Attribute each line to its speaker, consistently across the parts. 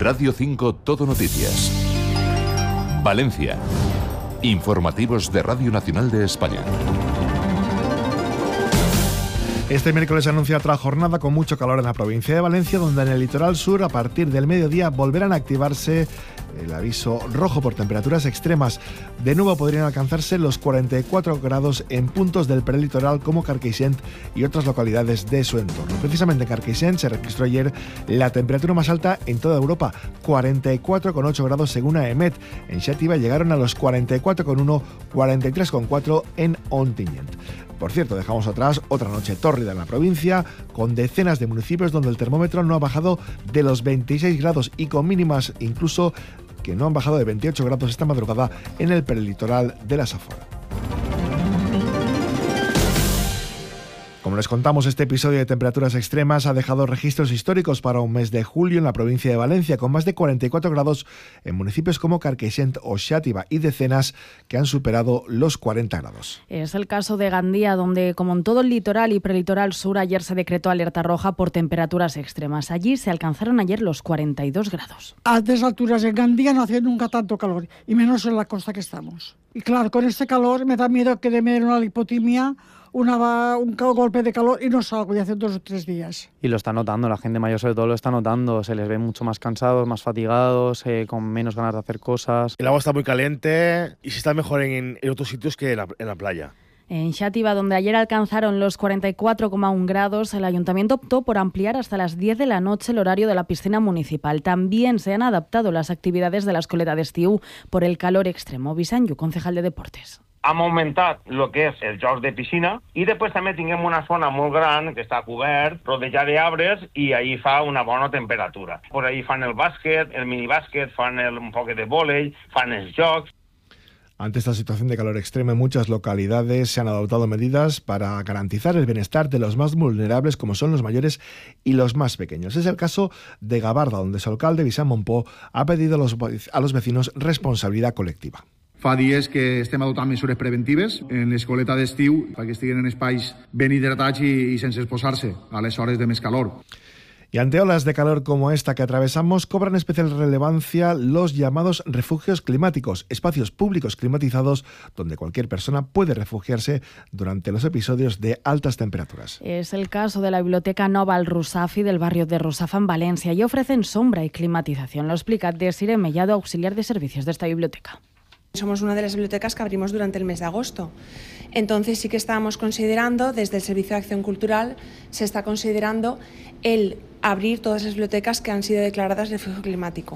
Speaker 1: Radio 5 Todo Noticias. Valencia. Informativos de Radio Nacional de España.
Speaker 2: Este miércoles se anuncia otra jornada con mucho calor en la provincia de Valencia, donde en el litoral sur, a partir del mediodía, volverán a activarse el aviso rojo por temperaturas extremas. De nuevo podrían alcanzarse los 44 grados en puntos del prelitoral como Carqueixent y otras localidades de su entorno. Precisamente en Carqueixent se registró ayer la temperatura más alta en toda Europa, 44,8 grados según AEMET. En Xàtiva llegaron a los 44,1, 43,4 en Ontinyent. Por cierto, dejamos atrás otra noche tórrida en la provincia, con decenas de municipios donde el termómetro no ha bajado de los 26 grados y con mínimas incluso que no han bajado de 28 grados esta madrugada en el prelitoral de la Safor. Como les contamos, este episodio de temperaturas extremas ha dejado registros históricos para un mes de julio en la provincia de Valencia, con más de 44 grados en municipios como Carqueixent o Xàtiva y decenas que han superado los 40 grados.
Speaker 3: Es el caso de Gandía, donde, como en todo el litoral y prelitoral sur, ayer se decretó alerta roja por temperaturas extremas. Allí se alcanzaron ayer los 42 grados.
Speaker 4: A estas alturas en Gandía no hacía nunca tanto calor, y menos en la costa que estamos. Y claro, con este calor me da miedo que me den una lipotimia, un golpe de calor y no salgo ya hace 2 o 3 días.
Speaker 5: Y lo está notando, la gente mayor sobre todo lo está notando, se les ve mucho más cansados, más fatigados, con menos ganas de hacer cosas.
Speaker 6: El agua está muy caliente y se está mejor en otros sitios que en la playa.
Speaker 3: En Xàtiva, donde ayer alcanzaron los 44,1 grados, el ayuntamiento optó por ampliar hasta las 10 de la noche el horario de la piscina municipal. También se han adaptado las actividades de la escoleta d'estiu por el calor extremo. Visanyu, concejal de Deportes.
Speaker 7: Hem augmentat el que és els jocs de piscina i després també tinguem una zona molt gran que està cobert, rodejada d'arbres i ahí fa una bona temperatura. Por ahí fan el bàsquet, el minibàsquet, fan un poc de vòlei, fan els jocs.
Speaker 2: Ante esta situación de calor extremo en muchas localidades se han adoptado medidas para garantizar el bienestar de los más vulnerables, como son los mayores y los más pequeños. Es el caso de Gavarda, donde su alcalde, Vicent Montpó, ha pedido a los vecinos responsabilidad colectiva.
Speaker 8: Fa dies que estem adoptant mesures preventives en l'escoleta d'estiu perquè estiguin en espais ben hidratats i sense exposar-se a les hores de més calor.
Speaker 2: Y ante olas de calor como esta que atravesamos, cobran especial relevancia los llamados refugios climáticos, espacios públicos climatizados donde cualquier persona puede refugiarse durante los episodios de altas temperaturas.
Speaker 3: Es el caso de la Biblioteca Nova al Rusafi del barrio de Rusafa en Valencia y ofrecen sombra y climatización. Lo explica Desiree Mellado, auxiliar de servicios de esta biblioteca.
Speaker 9: Somos una de las bibliotecas que abrimos durante el mes de agosto. Entonces sí que estábamos considerando, desde el Servicio de Acción Cultural, se está considerando el abrir todas las bibliotecas que han sido declaradas refugio climático.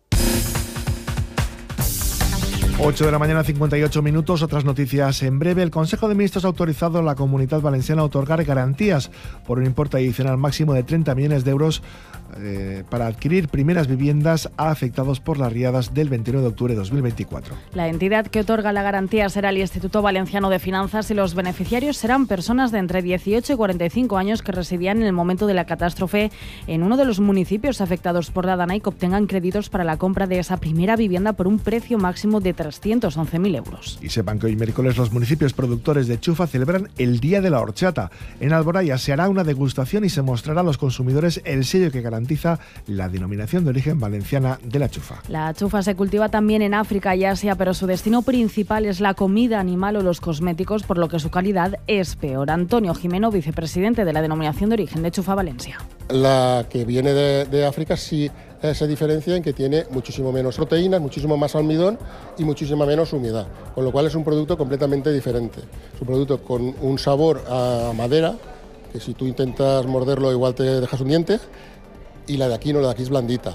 Speaker 2: 8 de la mañana, 58 minutos. Otras noticias en breve. El Consejo de Ministros ha autorizado a la Comunidad Valenciana a otorgar garantías por un importe adicional máximo de 30 millones de euros para adquirir primeras viviendas a afectados por las riadas del 29 de octubre de 2024.
Speaker 3: La entidad que otorga la garantía será el Instituto Valenciano de Finanzas y los beneficiarios serán personas de entre 18 y 45 años que residían en el momento de la catástrofe en uno de los municipios afectados por la Dana y que obtengan créditos para la compra de esa primera vivienda por un precio máximo de 311.000 euros.
Speaker 2: Y sepan que hoy miércoles los municipios productores de chufa celebran el Día de la Horchata. En Alboraya se hará una degustación y se mostrará a los consumidores el sello que garantiza la denominación de origen valenciana de la chufa.
Speaker 3: La chufa se cultiva también en África y Asia, pero su destino principal es la comida animal o los cosméticos, por lo que su calidad es peor. Antonio Jimeno, vicepresidente de la denominación de origen de Chufa Valencia.
Speaker 10: La que viene de África sí se diferencia en que tiene muchísimo menos proteínas, muchísimo más almidón y muchísima menos humedad, con lo cual es un producto completamente diferente. Es un producto con un sabor a madera, que si tú intentas morderlo igual te dejas un diente, y la de aquí no, la de aquí es blandita.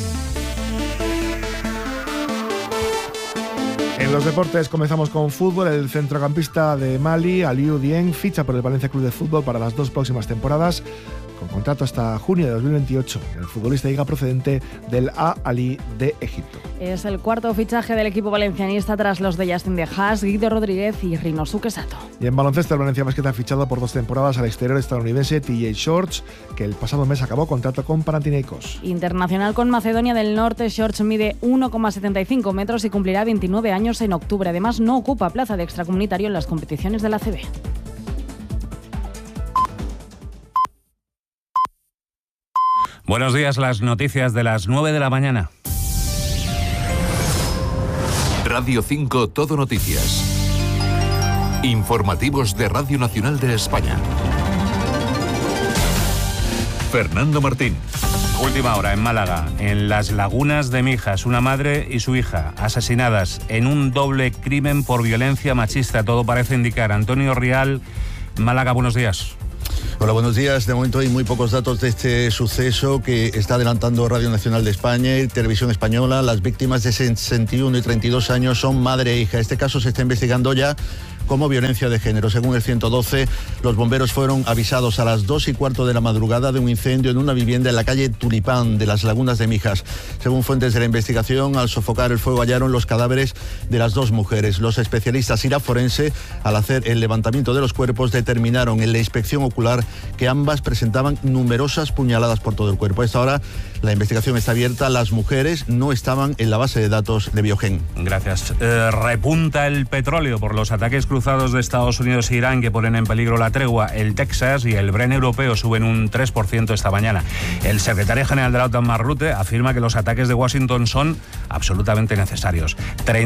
Speaker 2: En los deportes comenzamos con fútbol. El centrocampista de Mali, Aliou Dieng, ficha por el Valencia Club de Fútbol para las 2 próximas temporadas, con contrato hasta junio de 2028. El futbolista llega procedente del Al-Ahly de Egipto.
Speaker 3: Es el cuarto fichaje del equipo valencianista tras los de Justin de Haas, Guido Rodríguez y Rinosuke Sato.
Speaker 2: Y en baloncesto, el Valencia Basket ha fichado por 2 temporadas al exterior estadounidense TJ Shorts, que el pasado mes acabó contrato con Panathinaikos.
Speaker 3: Internacional con Macedonia del Norte, Shorts mide 1,75 metros y cumplirá 29 años en octubre. Además, no ocupa plaza de extracomunitario en las competiciones de la ACB.
Speaker 11: Buenos días, las noticias de las 9 de la mañana.
Speaker 1: Radio 5 Todo Noticias. Informativos de Radio Nacional de España. Fernando Martín.
Speaker 11: Última hora en Málaga, en las Lagunas de Mijas, una madre y su hija asesinadas en un doble crimen por violencia machista. Todo parece indicar. Antonio Rial, Málaga, buenos días.
Speaker 12: Hola, buenos días. De momento hay muy pocos datos de este suceso que está adelantando Radio Nacional de España y Televisión Española. Las víctimas de 61 y 32 años son madre e hija. Este caso se está investigando ya como violencia de género. Según el 112, los bomberos fueron avisados a las 2:15 de la madrugada de un incendio en una vivienda en la calle Tulipán de las Lagunas de Mijas. Según fuentes de la investigación, al sofocar el fuego hallaron los cadáveres de las dos mujeres. Los especialistas y la forense, al hacer el levantamiento de los cuerpos, determinaron en la inspección ocular que ambas presentaban numerosas puñaladas por todo el cuerpo. A esta hora la investigación está abierta. Las mujeres no estaban en la base de datos de Biogen.
Speaker 11: Gracias. Repunta el petróleo por los ataques cruzados de Estados Unidos e Irán que ponen en peligro la tregua. El Texas y el Brent europeo suben un 3% esta mañana. El secretario general de la OTAN, Mark Rutte, afirma que los ataques de Washington son absolutamente necesarios.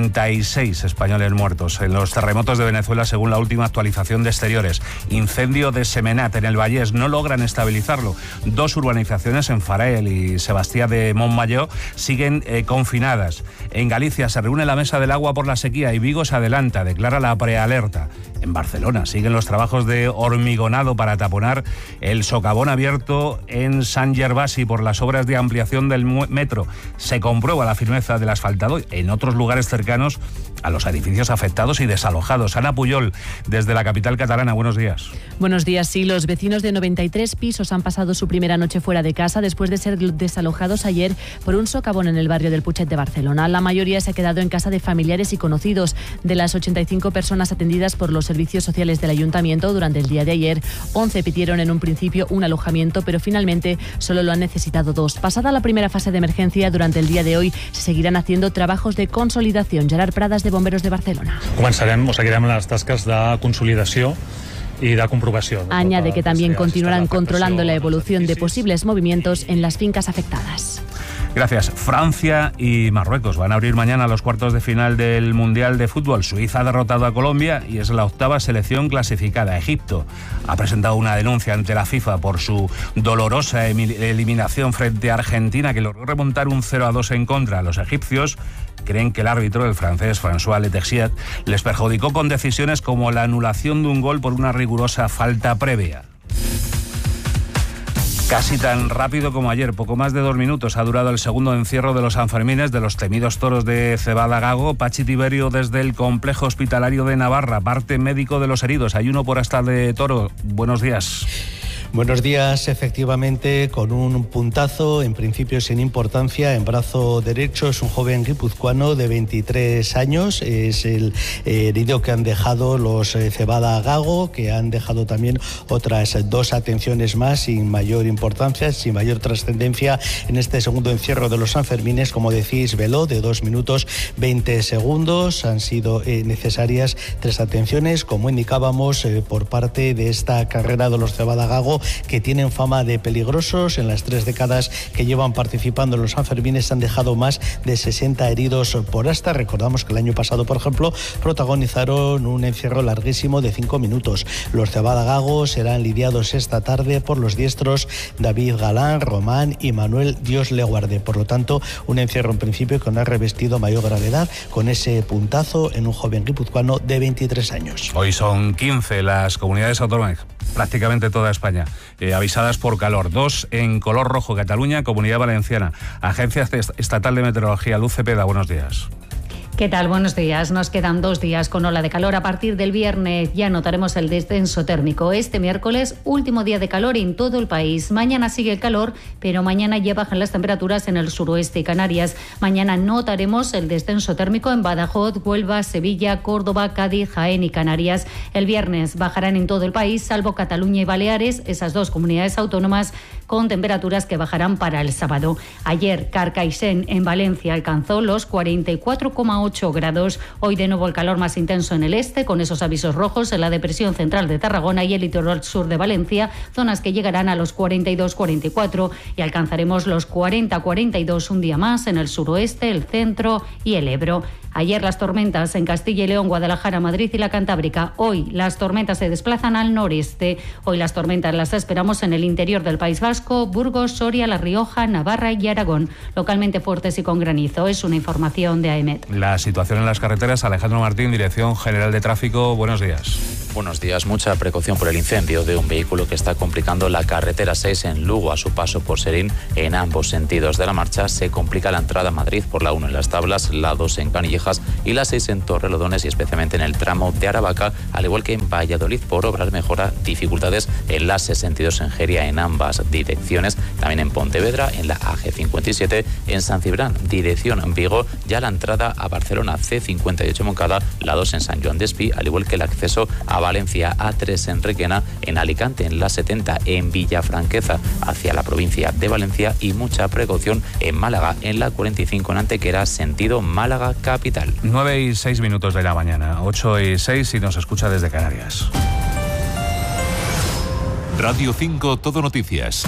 Speaker 11: 36 españoles muertos en los terremotos de Venezuela, según la última actualización de Exteriores. Incendio de Semenat en el Vallés, no logran estabilizarlo. 2 urbanizaciones en Farel y Sebastián de Montmayó siguen confinadas. En Galicia se reúne la Mesa del Agua por la sequía y Vigo se adelanta, declara la prealerta. En Barcelona siguen los trabajos de hormigonado para taponar el socavón abierto en Sant Gervasi por las obras de ampliación del metro. Se comprueba la firmeza del asfaltado en otros lugares cercanos a los edificios afectados y desalojados. Ana Puyol, desde la capital catalana, buenos días.
Speaker 13: Buenos días, sí. Los vecinos de 93 pisos han pasado su primera noche fuera de casa después de ser desalojados ayer por un socavón en el barrio del Putxet de Barcelona. La mayoría se ha quedado en casa de familiares y conocidos. De las 85 personas atendidas por los servicios sociales del ayuntamiento durante el día de ayer, 11 pidieron en un principio un alojamiento, pero finalmente solo lo han necesitado 2. Pasada la primera fase de emergencia, durante el día de hoy se seguirán haciendo trabajos de consolidación. Gerard Pradas, de Bomberos de Barcelona.
Speaker 14: Començarem o seguirem les tasques de consolidació y de comprobación.
Speaker 13: Añade que también continuarán controlando la evolución de posibles movimientos en las fincas afectadas.
Speaker 11: Gracias. Francia y Marruecos van a abrir mañana los cuartos de final del Mundial de Fútbol. Suiza ha derrotado a Colombia y es la octava selección clasificada. Egipto ha presentado una denuncia ante la FIFA por su dolorosa eliminación frente a Argentina, que logró remontar un 0-2 en contra. Los egipcios creen que el árbitro, el francés François Letexier, les perjudicó con decisiones como la anulación de un gol por una rigurosa falta previa. Casi tan rápido como ayer, poco más de 2 minutos ha durado el segundo encierro de los Sanfermines de los temidos toros de Cebada Gago. Pachi Tiberio, desde el complejo hospitalario de Navarra, parte médico de los heridos. Hay uno por hasta de toro. Buenos días.
Speaker 15: Buenos días, efectivamente, con un puntazo, en principio sin importancia, en brazo derecho. Es un joven guipuzcoano de 23 años, es el herido que han dejado los Cebada Gago, que han dejado también otras 2 atenciones más sin mayor importancia, sin mayor trascendencia en este segundo encierro de los Sanfermines. Como decís, veló de 2 minutos 20 segundos. Han sido necesarias 3 atenciones, como indicábamos, por parte de esta carrera de los Cebada Gago, que tienen fama de peligrosos. En las 3 décadas que llevan participando en los Sanfermines han dejado más de 60 heridos por asta. Recordamos que el año pasado, por ejemplo, protagonizaron un encierro larguísimo de 5 minutos. Los Cebada Gago serán lidiados esta tarde por los diestros David Galán, Román y Manuel Dios le guarde. Por lo tanto, un encierro en principio que no ha revestido mayor gravedad, con ese puntazo en un joven guipuzcoano de 23 años.
Speaker 11: Hoy son 15 las comunidades autónomas, prácticamente toda España, avisadas por calor. 2 en color rojo: Cataluña, Comunidad Valenciana. Agencia Estatal de Meteorología, Luz Cepeda, buenos días.
Speaker 16: ¿Qué tal? Buenos días. Nos quedan 2 días con ola de calor. A partir del viernes ya notaremos el descenso térmico. Este miércoles, último día de calor en todo el país. Mañana sigue el calor, pero mañana ya bajan las temperaturas en el suroeste y Canarias. Mañana notaremos el descenso térmico en Badajoz, Huelva, Sevilla, Córdoba, Cádiz, Jaén y Canarias. El viernes bajarán en todo el país, salvo Cataluña y Baleares, esas 2 comunidades autónomas, con temperaturas que bajarán para el sábado. Ayer, Carcaixent, en Valencia, alcanzó los 44,8 8 grados. Hoy de nuevo el calor más intenso en el este, con esos avisos rojos en la depresión central de Tarragona y el litoral sur de Valencia, zonas que llegarán a los 42-44 y alcanzaremos los 40-42 un día más en el suroeste, el centro y el Ebro. Ayer las tormentas en Castilla y León, Guadalajara, Madrid y la Cantábrica. Hoy las tormentas se desplazan al noreste. Hoy las tormentas las esperamos en el interior del País Vasco, Burgos, Soria, La Rioja, Navarra y Aragón. Localmente fuertes y con granizo. Es una información de AEMET.
Speaker 11: La situación en las carreteras. Alejandro Martín, Dirección General de Tráfico. Buenos días.
Speaker 17: Buenos días. Mucha precaución por el incendio de un vehículo que está complicando la carretera 6 en Lugo a su paso por Serín. En ambos sentidos de la marcha se complica la entrada a Madrid por la 1 en Las Tablas, la 2 en Canillejas y la 6 en Torrelodones y especialmente en el tramo de Aravaca, al igual que en Valladolid por obras mejora dificultades en la 62 en Jeria en ambas direcciones, también en Pontevedra, en la AG57, en San Cibrán, dirección Vigo, ya la entrada a Barcelona C58 Moncada, la 2 en San Joan d'Espí, al igual que el acceso a Valencia A3 en Requena, en Alicante en la 70 en Villafranqueza hacia la provincia de Valencia y mucha precaución en Málaga en la 45 en Antequera sentido Málaga capital.
Speaker 11: 9:06 de la mañana, 8:06 y nos escucha desde Canarias.
Speaker 1: Radio 5 Todo Noticias.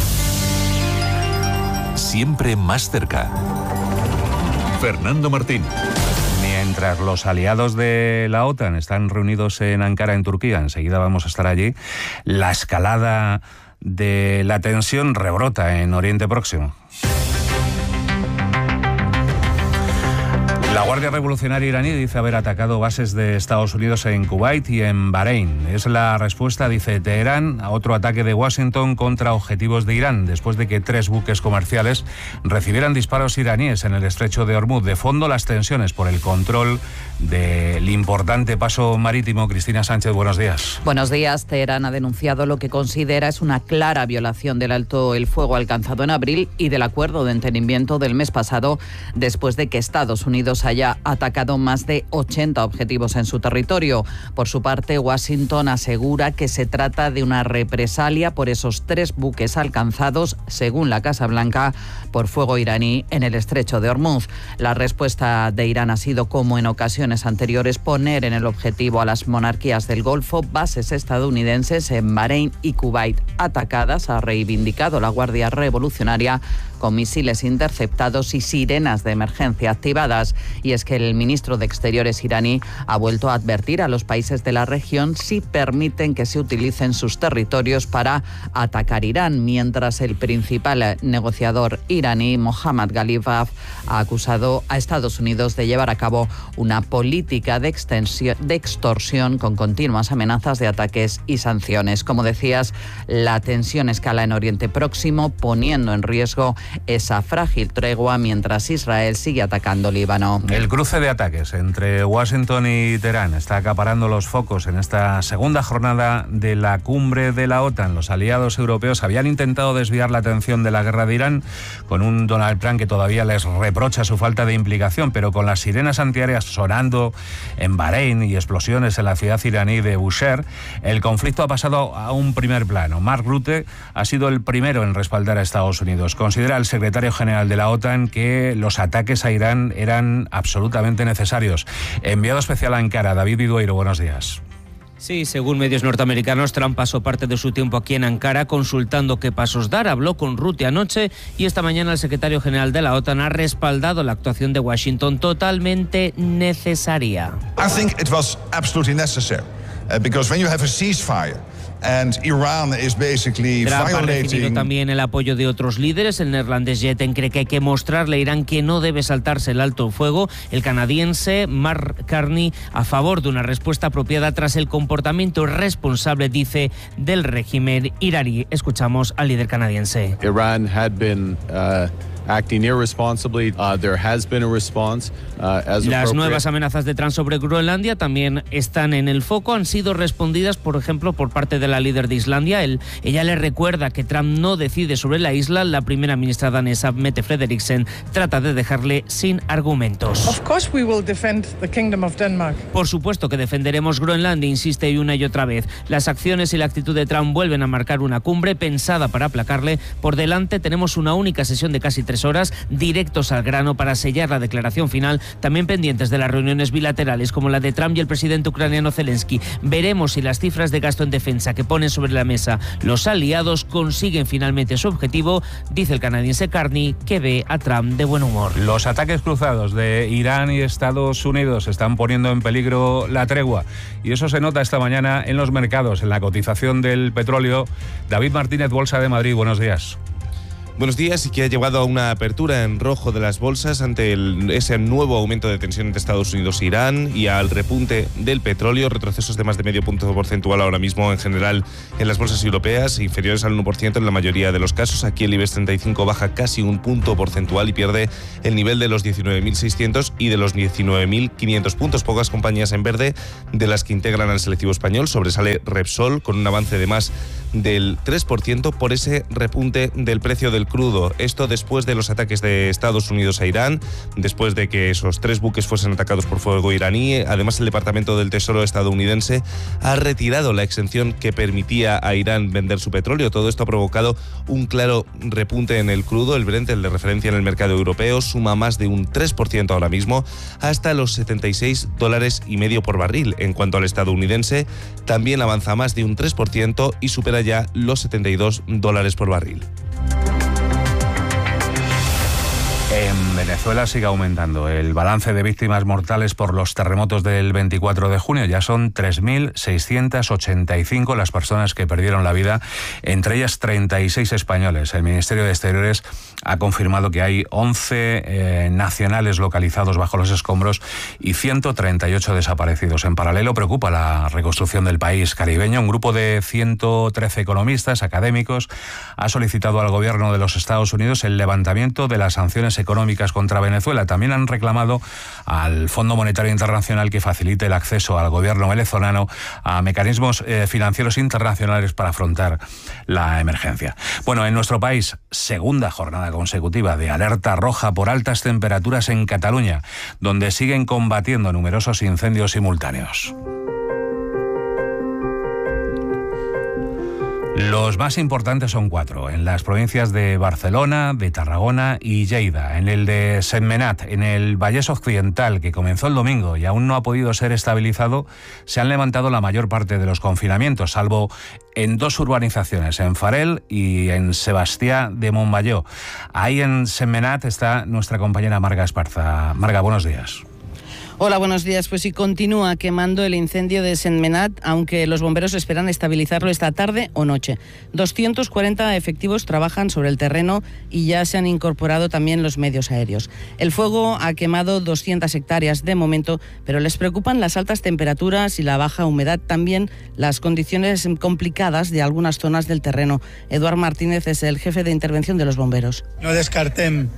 Speaker 1: Siempre más cerca. Fernando Martín.
Speaker 11: Mientras los aliados de la OTAN están reunidos en Ankara, en Turquía, enseguida vamos a estar allí, la escalada de la tensión rebrota en Oriente Próximo. La Guardia Revolucionaria iraní dice haber atacado bases de Estados Unidos en Kuwait y en Bahrein. Es la respuesta, dice Teherán, a otro ataque de Washington contra objetivos de Irán, después de que 3 buques comerciales recibieran disparos iraníes en el estrecho de Hormuz. De fondo, las tensiones por el control del importante paso marítimo. Cristina Sánchez, buenos días.
Speaker 18: Buenos días. Teherán ha denunciado lo que considera es una clara violación del alto el fuego alcanzado en abril y del acuerdo de entendimiento del mes pasado, después de que Estados Unidos haya atacado más de 80 objetivos en su territorio. Por su parte, Washington asegura que se trata de una represalia por esos 3 buques alcanzados, según la Casa Blanca, por fuego iraní en el estrecho de Hormuz. La respuesta de Irán ha sido, como en ocasiones anteriores, poner en el objetivo a las monarquías del Golfo, bases estadounidenses en Bahrein y Kuwait atacadas, ha reivindicado la Guardia Revolucionaria, con misiles interceptados y sirenas de emergencia activadas. Y es que el ministro de Exteriores iraní ha vuelto a advertir a los países de la región si permiten que se utilicen sus territorios para atacar Irán, mientras el principal negociador iraní, Mohammad Ghalibaf, ha acusado a Estados Unidos de llevar a cabo una política de extorsión con continuas amenazas de ataques y sanciones. Como decías, la tensión escala en Oriente Próximo, poniendo en riesgo esa frágil tregua mientras Israel sigue atacando Líbano.
Speaker 11: El cruce de ataques entre Washington y Teherán está acaparando los focos en esta segunda jornada de la cumbre de la OTAN. Los aliados europeos habían intentado desviar la atención de la guerra de Irán con un Donald Trump que todavía les reprocha su falta de implicación, pero con las sirenas antiaéreas sonando en Bahrein y explosiones en la ciudad iraní de Bushehr, el conflicto ha pasado a un primer plano. Mark Rutte ha sido el primero en respaldar a Estados Unidos. Considera el secretario general de la OTAN que los ataques a Irán eran absolutamente necesarios. Enviado especial a Ankara, David Vidueiro, buenos días.
Speaker 19: Sí, según medios norteamericanos, Trump pasó parte de su tiempo aquí en Ankara consultando qué pasos dar. Habló con Rutte anoche y esta mañana el secretario general de la OTAN ha respaldado la actuación de Washington totalmente necesaria.
Speaker 20: I think it was absolutely necessary because when you have a ceasefire and Iran is basically
Speaker 19: Trump ha
Speaker 20: violating...
Speaker 19: recibido también el apoyo de otros líderes. El neerlandés Jeten cree que hay que mostrarle a Irán que no debe saltarse el alto fuego. El canadiense Mark Carney a favor de una respuesta apropiada tras el comportamiento irresponsable, dice, del régimen iraní. Escuchamos al líder canadiense.
Speaker 21: Iran had been acting irresponsibly. There has been a response as
Speaker 19: Las nuevas amenazas de Trump sobre Groenlandia también están en el foco. Han sido respondidas, por ejemplo, por parte de la líder de Islandia. Ella le recuerda que Trump no decide sobre la isla. La primera ministra danesa, Mette Frederiksen, trata de dejarle sin argumentos.
Speaker 22: Of course we will defend the Kingdom of Denmark.
Speaker 19: Por supuesto que defenderemos Groenlandia, insiste una y otra vez. Las acciones y la actitud de Trump vuelven a marcar una cumbre pensada para aplacarle. Por delante tenemos una única sesión de casi 3 siguientes horas, directos al grano para sellar la declaración final, también pendientes de las reuniones bilaterales como la de Trump y el presidente ucraniano Zelensky. Veremos si las cifras de gasto en defensa que ponen sobre la mesa los aliados consiguen finalmente su objetivo, dice el canadiense Carney, que ve a Trump de buen humor.
Speaker 11: Los ataques cruzados de Irán y Estados Unidos están poniendo en peligro la tregua y eso se nota esta mañana en los mercados, en la cotización del petróleo. David Martínez, Bolsa de Madrid, buenos días.
Speaker 4: Buenos días, y que ha llevado a una apertura en rojo de las bolsas ante ese nuevo aumento de tensión entre Estados Unidos e Irán y al repunte del petróleo, retrocesos de más de medio punto porcentual ahora mismo en general en las bolsas europeas, inferiores al 1% en la mayoría de los casos. Aquí el IBEX 35 baja casi un punto porcentual y pierde el nivel de los 19.600 y de los 19.500 puntos. Pocas compañías en verde de las que integran al selectivo español. Sobresale Repsol con un avance de más del 3% por ese repunte del precio del crudo. Esto después de los ataques de Estados Unidos a Irán, después de que esos 3 buques fuesen atacados por fuego iraní. Además, el Departamento del Tesoro estadounidense ha retirado la exención que permitía a Irán vender su petróleo. Todo esto ha provocado un claro repunte en el crudo. El Brent, el de referencia en el mercado europeo, suma más de un 3% ahora mismo, hasta los $76.50 por barril. En cuanto al estadounidense, también avanza más de un 3% y supera ya los $72 por barril.
Speaker 11: En Venezuela sigue aumentando el balance de víctimas mortales por los terremotos del 24 de junio. Ya son 3.685 las personas que perdieron la vida, entre ellas 36 españoles. El Ministerio de Exteriores ha confirmado que hay 11 nacionales localizados bajo los escombros y 138 desaparecidos. En paralelo, preocupa la reconstrucción del país caribeño. Un grupo de 113 economistas académicos ha solicitado al gobierno de los Estados Unidos el levantamiento de las sanciones económicas contra Venezuela. También han reclamado al Fondo Monetario Internacional que facilite el acceso al gobierno venezolano a mecanismos financieros internacionales para afrontar la emergencia. Bueno, en nuestro país, segunda jornada consecutiva de alerta roja por altas temperaturas en Cataluña, donde siguen combatiendo numerosos incendios simultáneos. Los más importantes son 4, en las provincias de Barcelona, de Tarragona y Lleida. En el de Sentmenat, en el Vallès Occidental, que comenzó el domingo y aún no ha podido ser estabilizado, se han levantado la mayor parte de los confinamientos, salvo en 2 urbanizaciones, en Farel y en Sebastià de Montmajor. Ahí en Sentmenat está nuestra compañera Marga Esparza. Marga, buenos días.
Speaker 5: Hola, buenos días. Pues sí, continúa quemando el incendio de Sentmenat, aunque los bomberos esperan estabilizarlo esta tarde o noche. 240 efectivos trabajan sobre el terreno y ya se han incorporado también los medios aéreos. El fuego ha quemado 200 hectáreas de momento, pero les preocupan las altas temperaturas y la baja humedad, también las condiciones complicadas de algunas zonas del terreno. Eduard Martínez es el jefe de intervención de los bomberos.
Speaker 23: No descartem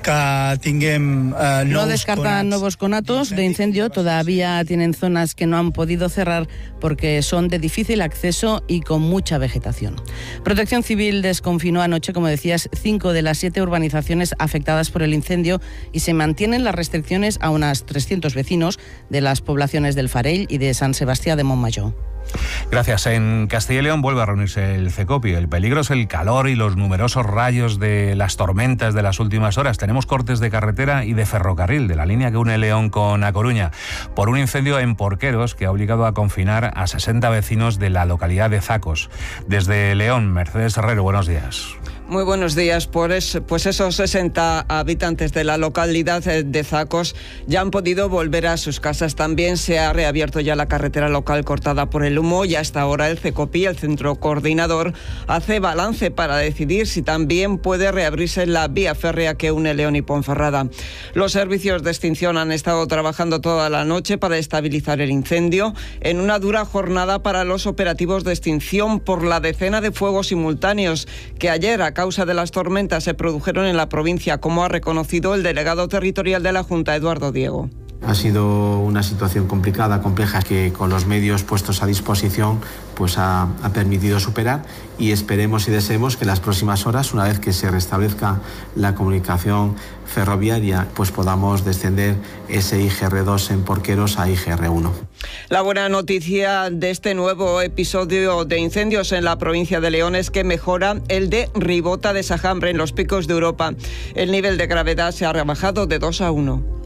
Speaker 23: que
Speaker 5: no descartan nuevos conatos de incendio. Todavía tienen zonas que no han podido cerrar porque son de difícil acceso y con mucha vegetación. Protección Civil desconfinó anoche, como decías, 5 de las 7 urbanizaciones afectadas por el incendio y se mantienen las restricciones a unas 300 vecinos de las poblaciones del Farell y de Sant Sebastià de Montmajor.
Speaker 11: Gracias. En Castilla y León vuelve a reunirse el CECOPI. El peligro es el calor y los numerosos rayos de las tormentas de las últimas horas. Tenemos cortes de carretera y de ferrocarril de la línea que une León con A Coruña por un incendio en Porqueros que ha obligado a confinar a 60 vecinos de la localidad de Zacos. Desde León, Mercedes Herrero, buenos días.
Speaker 24: Muy buenos días. Pues esos 60 habitantes de la localidad de Zacos ya han podido volver a sus casas. También se ha reabierto ya la carretera local cortada por el humo y hasta ahora el CECOPI, el centro coordinador, hace balance para decidir si también puede reabrirse la vía férrea que une León y Ponferrada. Los servicios de extinción han estado trabajando toda la noche para estabilizar el incendio en una dura jornada para los operativos de extinción por la decena de fuegos simultáneos que ayer, a causa de las tormentas, se produjeron en la provincia, como ha reconocido el delegado territorial de la Junta, Eduardo Diego.
Speaker 6: Ha sido una situación complicada, compleja, que con los medios puestos a disposición pues ha permitido superar, y esperemos y deseemos que en las próximas horas, una vez que se restablezca la comunicación ferroviaria, pues podamos descender ese IGR2 en Porqueros a IGR1.
Speaker 24: La buena noticia de este nuevo episodio de incendios en la provincia de León es que mejora el de Ribota de Sajambre en los Picos de Europa. El nivel de gravedad se ha rebajado de 2 a 1.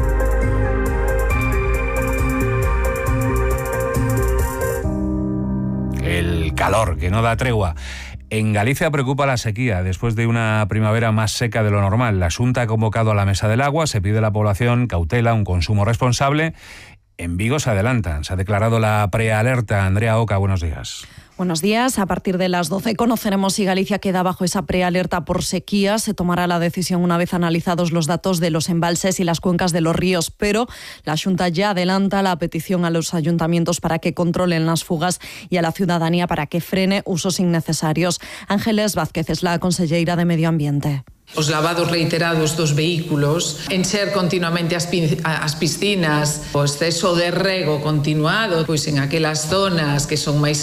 Speaker 11: El calor, que no da tregua. En Galicia preocupa la sequía después de una primavera más seca de lo normal. La Xunta ha convocado a la Mesa del Agua, se pide a la población cautela, un consumo responsable. En Vigo se adelantan, se ha declarado la prealerta. Andrea Oca, buenos días.
Speaker 7: Buenos días. A partir de las 12 conoceremos si Galicia queda bajo esa prealerta por sequía. Se tomará la decisión una vez analizados los datos de los embalses y las cuencas de los ríos. Pero la Xunta ya adelanta la petición a los ayuntamientos para que controlen las fugas y a la ciudadanía para que frene usos innecesarios. Ángeles Vázquez es la conselleira de Medio Ambiente.
Speaker 8: Os lavados reiterados dos vehículos, encher continuamente as piscinas, o exceso de rego continuado, pois en aquelas zonas que son máis